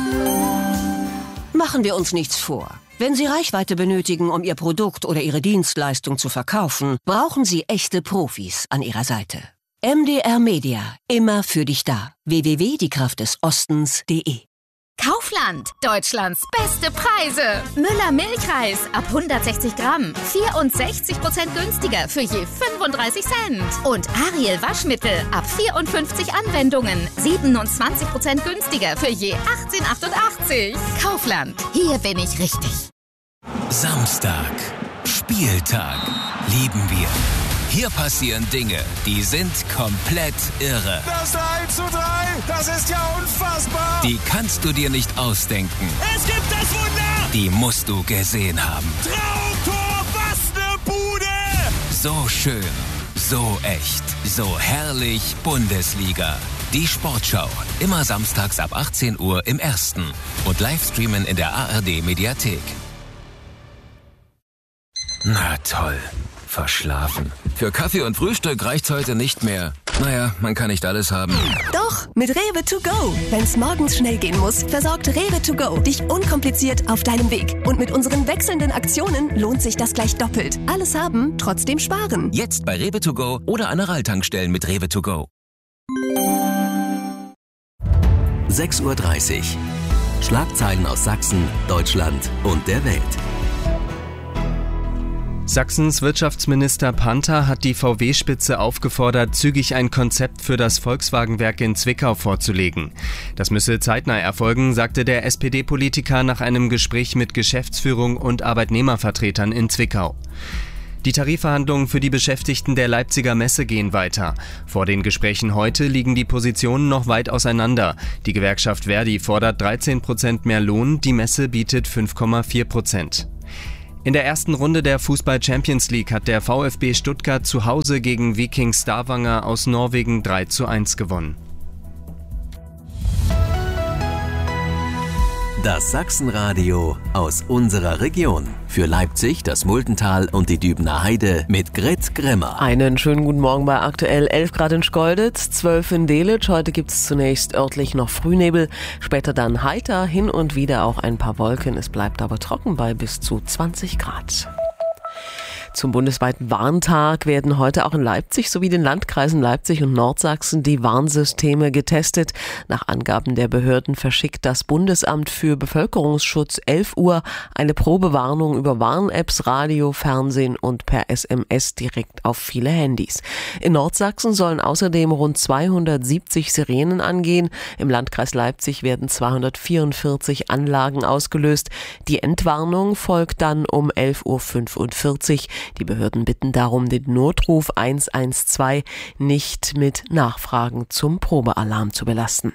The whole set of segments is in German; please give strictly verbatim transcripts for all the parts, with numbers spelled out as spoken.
Machen wir uns nichts vor. Wenn Sie Reichweite benötigen, um Ihr Produkt oder Ihre Dienstleistung zu verkaufen, brauchen Sie echte Profis an Ihrer Seite. M D R Media, immer für dich da. w w w punkt die kraft des ostens punkt de Kaufland, Deutschlands beste Preise. Müller Milchreis ab hundertsechzig Gramm, vierundsechzig Prozent günstiger für je fünfunddreißig Cent. Und Ariel Waschmittel ab vierundfünfzig Anwendungen, siebenundzwanzig Prozent günstiger für je achtzehn achtundachtzig. Kaufland, hier bin ich richtig. Samstag, Spieltag, lieben wir. Hier passieren Dinge, die sind komplett irre. Das drei zu drei, das ist ja unfassbar. Die kannst du dir nicht ausdenken. Es gibt das Wunder. Die musst du gesehen haben. Traumtor, was ne Bude. So schön, so echt, so herrlich Bundesliga. Die Sportschau, immer samstags ab achtzehn Uhr im Ersten und Livestreamen in der A R D Mediathek. Na toll. Verschlafen. Für Kaffee und Frühstück reicht's heute nicht mehr. Naja, man kann nicht alles haben. Doch, mit Rewe to go. Wenn's morgens schnell gehen muss, versorgt Rewe to go dich unkompliziert auf deinem Weg. Und mit unseren wechselnden Aktionen lohnt sich das gleich doppelt. Alles haben, trotzdem sparen. Jetzt bei Rewe to go oder an Aral-Tankstellen mit Rewe to go. sechs Uhr dreißig. Schlagzeilen aus Sachsen, Deutschland und der Welt. Sachsens Wirtschaftsminister Panther hat die V W-Spitze aufgefordert, zügig ein Konzept für das Volkswagenwerk in Zwickau vorzulegen. Das müsse zeitnah erfolgen, sagte der S P D-Politiker nach einem Gespräch mit Geschäftsführung und Arbeitnehmervertretern in Zwickau. Die Tarifverhandlungen für die Beschäftigten der Leipziger Messe gehen weiter. Vor den Gesprächen heute liegen die Positionen noch weit auseinander. Die Gewerkschaft Verdi fordert dreizehn Prozent mehr Lohn, die Messe bietet fünf Komma vier Prozent. In der ersten Runde der Fußball-Champions League hat der VfB Stuttgart zu Hause gegen Viking Stavanger aus Norwegen drei zu eins gewonnen. Das Sachsenradio aus unserer Region. Für Leipzig, das Multental und die Dübener Heide mit Grit Grimmer. Einen schönen guten Morgen bei aktuell elf Grad in Schkeuditz, zwölf in Delitzsch. Heute gibt es zunächst örtlich noch Frühnebel, später dann heiter, hin und wieder auch ein paar Wolken. Es bleibt aber trocken bei bis zu zwanzig Grad. Zum bundesweiten Warntag werden heute auch in Leipzig sowie den Landkreisen Leipzig und Nordsachsen die Warnsysteme getestet. Nach Angaben der Behörden verschickt das Bundesamt für Bevölkerungsschutz elf Uhr eine Probewarnung über Warn-Apps, Radio, Fernsehen und per S M S direkt auf viele Handys. In Nordsachsen sollen außerdem rund zweihundertsiebzig Sirenen angehen. Im Landkreis Leipzig werden zweihundertvierundvierzig Anlagen ausgelöst. Die Entwarnung folgt dann um elf Uhr fünfundvierzig. Die Behörden bitten darum, den Notruf eins eins zwei nicht mit Nachfragen zum Probealarm zu belasten.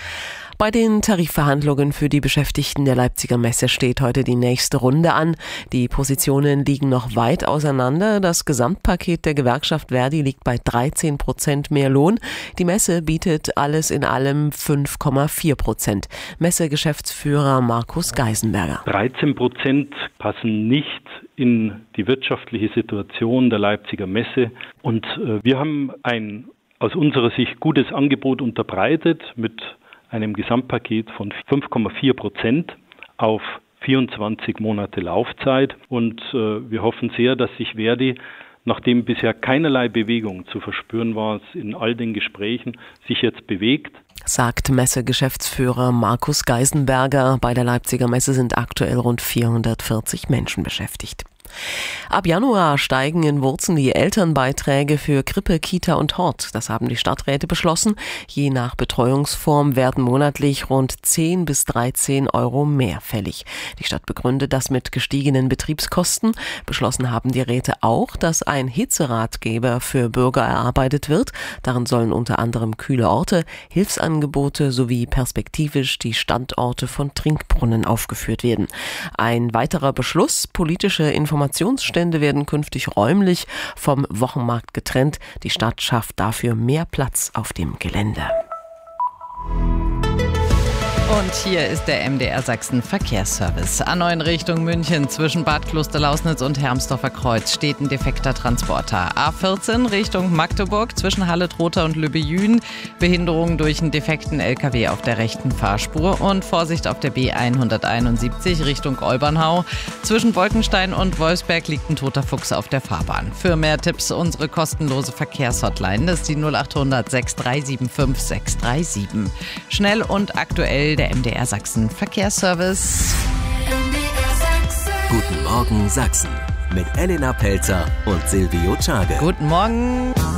Bei den Tarifverhandlungen für die Beschäftigten der Leipziger Messe steht heute die nächste Runde an. Die Positionen liegen noch weit auseinander. Das Gesamtpaket der Gewerkschaft Verdi liegt bei dreizehn Prozent mehr Lohn. Die Messe bietet alles in allem fünf Komma vier Prozent. Messe-Geschäftsführer Markus Geisenberger. dreizehn Prozent passen nicht in die wirtschaftliche Situation der Leipziger Messe. Und äh, wir haben ein aus unserer Sicht gutes Angebot unterbreitet mit einem Gesamtpaket von fünf Komma vier Prozent auf vierundzwanzig Monate Laufzeit. Und äh, wir hoffen sehr, dass sich Verdi, nachdem bisher keinerlei Bewegung zu verspüren war in all den Gesprächen, sich jetzt bewegt. Sagt Messe-Geschäftsführer Markus Geisenberger. Bei der Leipziger Messe sind aktuell rund vierhundertvierzig Menschen beschäftigt. Ab Januar steigen in Wurzen die Elternbeiträge für Krippe, Kita und Hort. Das haben die Stadträte beschlossen. Je nach Betreuungsform werden monatlich rund zehn bis dreizehn Euro mehr fällig. Die Stadt begründet das mit gestiegenen Betriebskosten. Beschlossen haben die Räte auch, dass ein Hitzeratgeber für Bürger erarbeitet wird. Darin sollen unter anderem kühle Orte, Hilfsangebote sowie perspektivisch die Standorte von Trinkbrunnen aufgeführt werden. Ein weiterer Beschluss: politische Informationen Informationsstände werden künftig räumlich vom Wochenmarkt getrennt. Die Stadt schafft dafür mehr Platz auf dem Gelände. Und hier ist der M D R Sachsen Verkehrsservice. A neun Richtung München zwischen Bad Klosterlausnitz und Hermsdorfer Kreuz steht ein defekter Transporter. A vierzehn Richtung Magdeburg zwischen Halle-Trotha und Lübbejün. Behinderung durch einen defekten L K W auf der rechten Fahrspur. Und Vorsicht auf der B hunderteinundsiebzig Richtung Olbernhau. Zwischen Wolkenstein und Wolfsberg liegt ein toter Fuchs auf der Fahrbahn. Für mehr Tipps unsere kostenlose Verkehrshotline. Das ist die null acht hundert sechs drei sieben fünf sechs drei sieben. Schnell und aktuell der M D R Sachsen Verkehrsservice. Guten Morgen Sachsen mit Elena Pelzer und Silvio Czage. Guten Morgen.